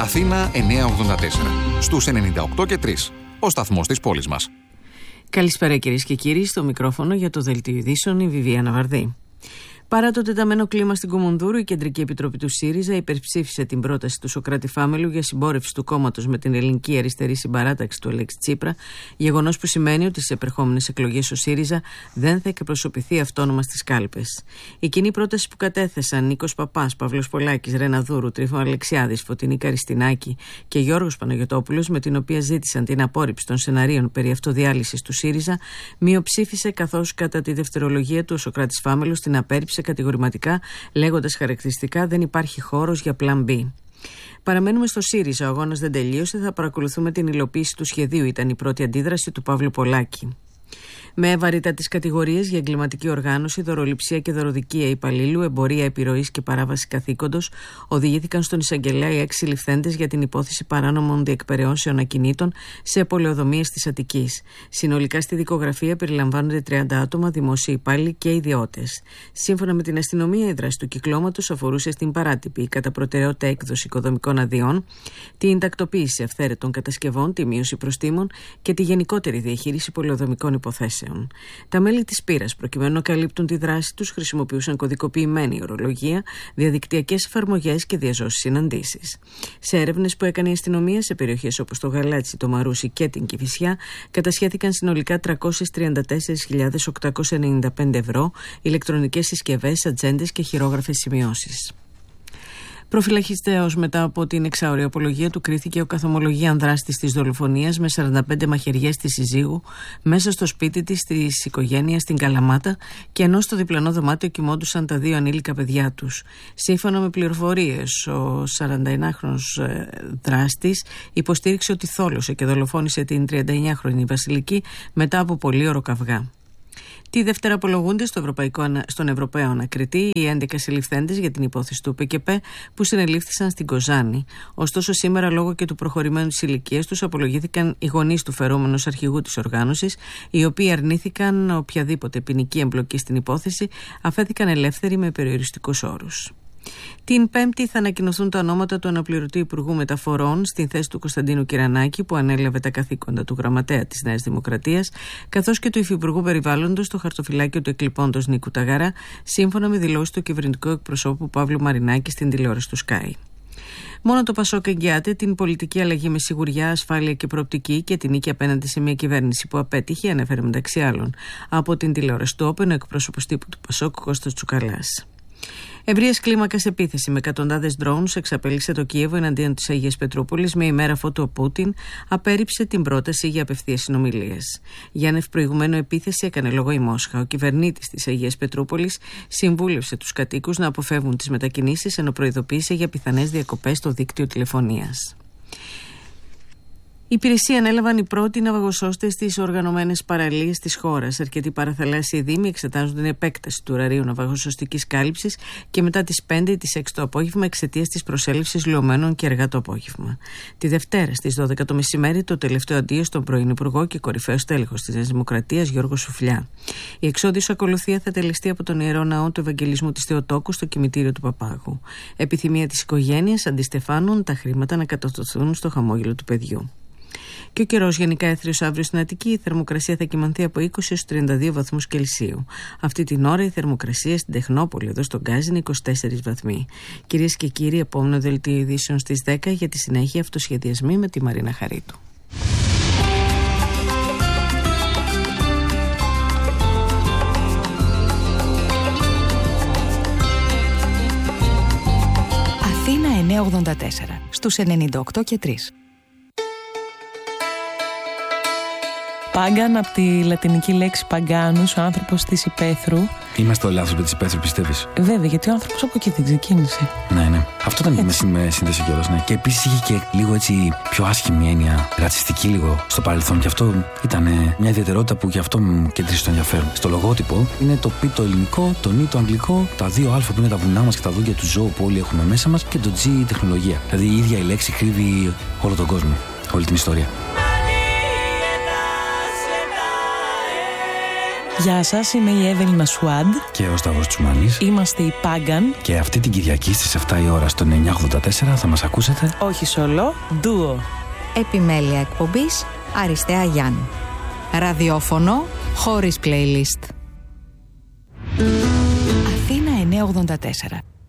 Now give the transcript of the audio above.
Αθήνα 984. Στους 98 και 3. Ο σταθμός της πόλης μας. Καλησπέρα κυρίες και κύριοι. Στο μικρόφωνο για το Δελτίο Ειδήσεων η Βιβιάνα Βαρδή. Παρά το τεταμένο κλίμα στην Κουμουνδούρου, η Κεντρική Επιτροπή του ΣΥΡΙΖΑ υπερψήφισε την πρόταση του Σωκράτη Φάμελου για συμπόρευση του κόμματος με την Ελληνική Αριστερή Συμπαράταξη του Αλέξη Τσίπρα, γεγονός που σημαίνει ότι στις επερχόμενες εκλογές ο ΣΥΡΙΖΑ δεν θα εκπροσωπηθεί αυτόνομα στις κάλπες. Η κοινή πρόταση που κατέθεσαν Νίκος Παπάς, Παύλος Πολάκης, Ρένα Δούρου, Τρίφων Αλεξιάδης, Φωτεινή Καριστινάκη και Γιώργος Παναγιωτόπουλος, με την οποία ζήτησαν την απόρριψη των σεναρίων περί αυτοδιάλυσης του ΣΥΡΙΖΑ, μειοψήφισε, καθώς κατά τη δευτερολογία του ο Σωκράτης Φάμελος την απέρριψε κατηγορηματικά, λέγοντας χαρακτηριστικά «δεν υπάρχει χώρος για πλαν B». Παραμένουμε στο ΣΥΡΙΖΑ. Ο αγώνας δεν τελείωσε. Θα παρακολουθούμε την υλοποίηση του σχεδίου, ήταν η πρώτη αντίδραση του Παύλου Πολάκη. Με βαρύτατες κατηγορίες για εγκληματική οργάνωση, δωροληψία και δωροδικία υπαλλήλου, εμπορία επιρροής και παράβαση καθήκοντος, οδηγήθηκαν στον εισαγγελέα οι 6 ληφθέντες για την υπόθεση παράνομων διεκπεραιώσεων ακινήτων σε πολεοδομίες της Αττικής. Συνολικά στη δικογραφία περιλαμβάνονται 30 άτομα, δημόσιοι υπάλληλοι και ιδιώτες. Σύμφωνα με την αστυνομία, η δράση του κυκλώματος αφορούσε στην παράτυπη κατά προτεραιότητα έκδοση οικοδομικών αδειών, την τακτοποίηση αυθαίρετων κατασκευών, τη μείωση προστίμων και τη γενικότερη διαχείριση πολεοδομικών υποθέσεων. Τα μέλη της πύρας, προκειμένου να καλύπτουν τη δράση τους, χρησιμοποιούσαν κωδικοποιημένη ορολογία, διαδικτυακές εφαρμογές και διαζώσεις συναντήσεις. Σε έρευνες που έκανε η αστυνομία σε περιοχές όπως το Γαλάτσι, το Μαρούσι και την Κηφισιά, κατασχέθηκαν συνολικά 334.895 ευρώ, ηλεκτρονικές συσκευές, ατζέντες και χειρόγραφες σημειώσεις. Προφυλακιστέως μετά από την εξάωρη απολογία του, κρίθηκε ο καθομολογίαν δράστης της δολοφονίας με 45 μαχαιριές της συζύγου μέσα στο σπίτι της οικογένειας στην Καλαμάτα, και ενώ στο διπλανό δωμάτιο κοιμόντουσαν τα 2 ανήλικα παιδιά τους. Σύμφωνα με πληροφορίες, ο 41χρονος δράστης υποστήριξε ότι θόλωσε και δολοφόνησε την 39χρονη Βασιλική μετά από πολύωρο καυγά. Τη Δευτέρα απολογούνται στον Ευρωπαίο Ανακριτή οι 11 συλληφθέντες για την υπόθεση του ΠΚΠ που συνελήφθησαν στην Κοζάνη. Ωστόσο, σήμερα, λόγω και του προχωρημένου της ηλικίας τους, απολογήθηκαν οι γονείς του φερόμενος αρχηγού της οργάνωσης, οι οποίοι αρνήθηκαν οποιαδήποτε ποινική εμπλοκή στην υπόθεση, αφέθηκαν ελεύθεροι με περιοριστικούς όρους. Την Πέμπτη θα ανακοινωθούν τα ονόματα του αναπληρωτή Υπουργού Μεταφορών στην θέση του Κωνσταντίνου Κυρανάκη, που ανέλαβε τα καθήκοντα του γραμματέα της Νέας Δημοκρατίας, καθώς και του Υφυπουργού Περιβάλλοντος στο χαρτοφυλάκιο του εκλειπώντος Νίκου Ταγαρά, σύμφωνα με δηλώσεις του κυβερνητικού εκπροσώπου Παύλου Μαρινάκη στην τηλεόραση του Sky. Μόνο το Πασόκ εγγυάται την πολιτική αλλαγή με σιγουριά, ασφάλεια και προοπτική και την νίκη απέναντι σε μια κυβέρνηση που απέτυχε, ανέφερε μεταξύ άλλων από την τηλεόραση του Όπεν ο εκπρόσωπος τύπου του Πασόκ, Κώστας Τσουκαλάς. Ευρείας κλίμακας επίθεση με εκατοντάδες drones εξαπέλυσε το Κίεβο εναντίον της Αγίας Πετρούπολης, με ημέρα αφότου ο Πούτιν απέρριψε την πρόταση για απευθείας συνομιλίες. Για ανευπροηγουμένου επίθεση έκανε λόγο η Μόσχα. Ο κυβερνήτης της Αγίας Πετρούπολης συμβούλευσε τους κατοίκους να αποφεύγουν τις μετακινήσεις, ενώ προειδοποίησε για πιθανές διακοπές στο δίκτυο τηλεφωνίας. Η υπηρεσία ανέλαβαν οι πρώτοι ναυαγοσώστες στις οργανωμένες παραλίες της χώρας. Αρκετοί παραθαλάσσιοι δήμοι εξετάζουν την επέκταση του ωραρίου ναυαγοσωστικής κάλυψης και μετά τις 5 ή τις 6 το απόγευμα, εξαιτίας της προσέλευσης λιωμένων και αργά το απόγευμα. Τη Δευτέρα στις 12 το μεσημέρι, το τελευταίο αντίο στον πρώην Υπουργό και κορυφαίο τέλεχος της Νέας Δημοκρατίας, Γιώργο Σουφλιά. Η εξόδιος ακολουθία θα τελεστεί από τον Ιερό Ναό του Ευαγγελισμού της Θεοτόκου στο κημητήριο του Παπάγου. Επιθυμία της οικογένειας αντιστεφάνων τα χρήματα να κατορθωθούν στο χαμόγελο του παιδιού. Και ο καιρός γενικά έθριος αύριο στην Αττική. Η θερμοκρασία θα κυμανθεί από 20 έως 32 βαθμούς Κελσίου. Αυτή την ώρα η θερμοκρασία στην Τεχνόπολη, εδώ στον Γκάζι, είναι 24 βαθμοί. Κυρίες και κύριοι, επόμενο δελτίο ειδήσεων στις 10, για τη συνέχεια αυτοσχεδιασμοί με τη Μαρίνα Χαρίτου. Αθήνα 984 στους 98 και 3. Πάγκαν, από τη λατινική λέξη παγκάνους, ο άνθρωπος της υπαίθρου. Είμαστε όλοι άνθρωποι της υπαίθρου, πιστεύεις? Βέβαια, γιατί ο άνθρωπος από εκεί δεν ξεκίνησε. Ναι. Αυτό ήταν με σύνδεση κιόλας, ναι. Και επίσης είχε και λίγο έτσι πιο άσχημη έννοια, ρατσιστική λίγο στο παρελθόν. Και αυτό ήταν μια ιδιαιτερότητα που γι' αυτό μου κέντρισε το ενδιαφέρον. Στο λογότυπο είναι το π το ελληνικό, το νι το αγγλικό, τα 2 α που είναι τα βουνά μας και τα δόντια του ζώου που όλοι έχουμε μέσα μας, και το G η τεχνολογία. Δηλαδή η ίδια η λέξη κρύβει όλο τον κόσμο, όλη την ιστορία. Γεια σας, είμαι η Εύελινα Σουάντ. Και ο Σταύρος Τσουμάνης. Είμαστε οι Pagan. Και αυτή την Κυριακή στις 7 η ώρα στο 984 θα μας ακούσετε. Όχι σολό, ντουο. Επιμέλεια εκπομπής Αριστέα Γιάννη. Ραδιόφωνο χωρίς playlist. Αθήνα 984.